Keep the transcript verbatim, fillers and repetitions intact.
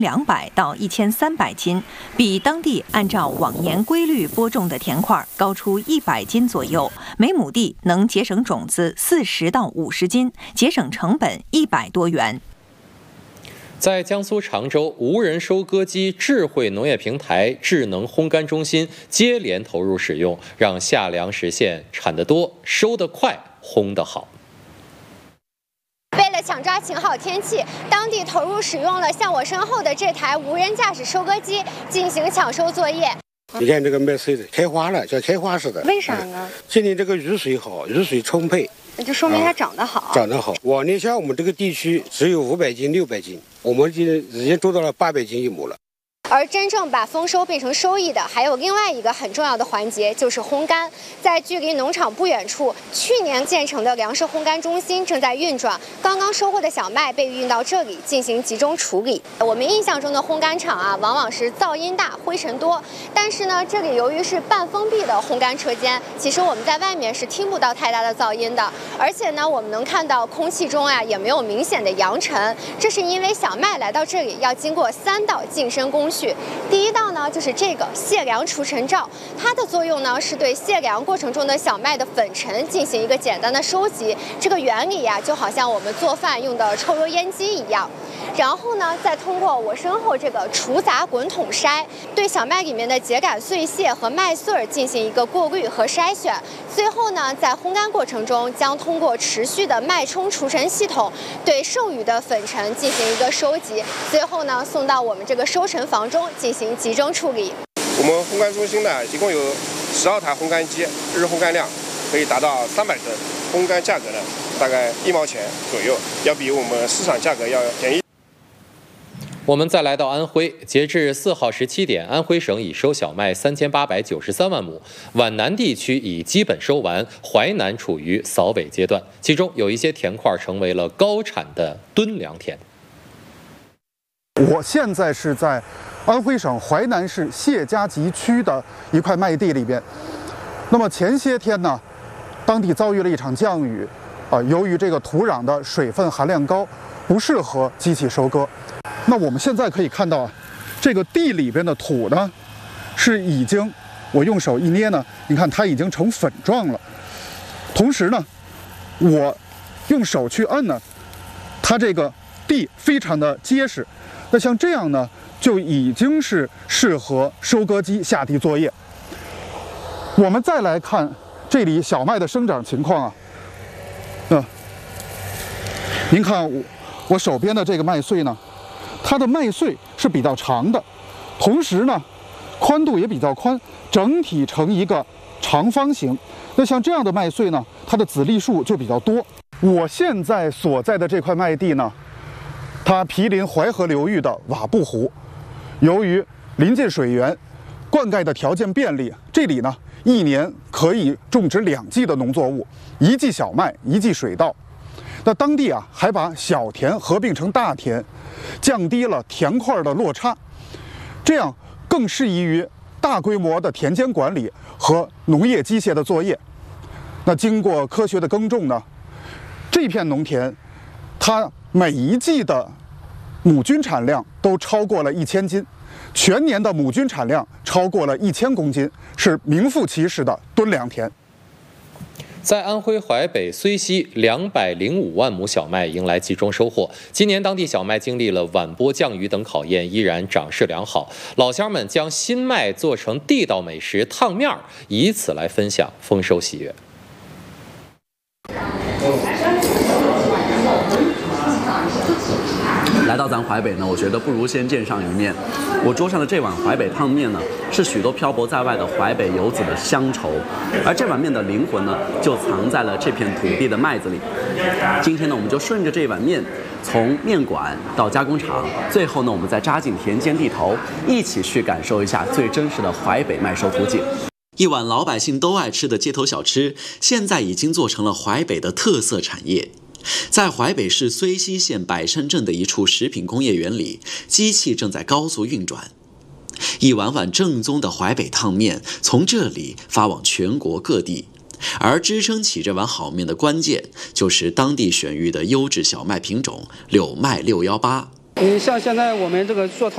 两百到一千三百斤，比当地按照往年规律播种的田块高出一百斤左右，每亩地能节省种子四十到五十斤，节省成本一百多元。 在江苏常州，无人收割机、智慧农业平台、智能烘干中心接连投入使用，让夏粮实现产得多、收得快、烘得好。 为了抢抓晴好天气，当地投入使用了像我身后的这台无人驾驶收割机进行抢收作业。 你看这个麦穗子开花了，像开花似的。 为啥呢？ 今年这个雨水好，雨水充沛， 那就说明它长得好。 啊、长得好。往年像我们这个地区只有五百斤、六百斤，我们今已经做到了八百斤一亩了。 而真正把丰收变成收益的，还有另外一个很重要的环节，就是烘干。在距离农场不远处，去年建成的粮食烘干中心正在运转。刚刚收获的小麦被运到这里进行集中处理。我们印象中的烘干厂啊，往往是噪音大、灰尘多。但是呢，这里由于是半封闭的烘干车间，其实我们在外面是听不到太大的噪音的。而且呢，我们能看到空气中啊也没有明显的扬尘，这是因为小麦来到这里要经过三道净身工序。第一道呢，就是这个卸粮除尘罩，它的作用呢是对卸粮过程中的小麦的粉尘进行一个简单的收集。这个原理呀、啊，就好像我们做饭用的抽油烟机一样。然后呢，再通过我身后这个除杂滚筒筛，对小麦里面的秸秆碎屑和麦穗进行一个过滤和筛选。最后呢，在烘干过程中，将通过持续的脉冲除尘系统，对剩余的粉尘进行一个收集。最后呢，送到我们这个收成房中进行集中处理。 我们烘干中心呢，一共有十二台烘干机，日烘干量可以达到三百吨，烘干价格呢大概一毛钱左右，要比我们市场价格要便宜。 我们再来到安徽，截至四号十七点，安徽省已收小麦三千八百九十三万亩，皖南地区已基本收完，淮南处于扫尾阶段，其中有一些田块成为了高产的吨粮田。 我现在是在安徽省淮南市谢家集区的一块麦地里边。那么前些天呢，当地遭遇了一场降雨，啊、呃，由于这个土壤的水分含量高，不适合机器收割。那我们现在可以看到啊，这个地里边的土呢，是已经我用手一捏呢，你看它已经成粉状了。同时呢，我用手去摁呢，它这个地非常的结实。那像这样呢，就已经是适合收割机下地作业。我们再来看这里小麦的生长情况啊，嗯、呃，您看我我手边的这个麦穗呢。它的麦穗是比较长的，同时呢，宽度也比较宽，整体成一个长方形。那像这样的麦穗呢，它的子粒数就比较多。我现在所在的这块麦地呢，它毗邻淮河流域的瓦布湖，由于临近水源，灌溉的条件便利，这里呢一年可以种植两季的农作物，一季小麦，一季水稻。那当地啊还把小田合并成大田，降低了田块的落差，这样更适宜于大规模的田间管理和农业机械的作业。那经过科学的耕种呢，这片农田它每一季的亩均产量都超过了一千斤，全年的亩均产量超过了一千公斤，是名副其实的吨粮田。 在安徽淮北睢溪，两百零五万亩小麦迎来集中收获。今年当地小麦经历了晚播、降雨等考验，依然长势良好。老乡们将新麦做成地道美食烫面儿，以此来分享丰收喜悦。 来到咱淮北呢，我觉得不如先见上一面。我桌上的这碗淮北烫面呢，是许多漂泊在外的淮北游子的乡愁，而这碗面的灵魂呢，就藏在了这片土地的麦子里。今天呢，我们就顺着这碗面，从面馆到加工厂，最后呢，我们再扎进田间地头，一起去感受一下最真实的淮北麦收图景。 一碗老百姓都爱吃的街头小吃，现在已经做成了淮北的特色产业。在淮北市睢溪县百山镇的一处食品工业园里，机器正在高速运转，一碗碗正宗的淮北烫面从这里发往全国各地，而支撑起这碗好面的关键，就是当地选育的优质小麦品种柳麦六幺八。 你像现在我们这个做汤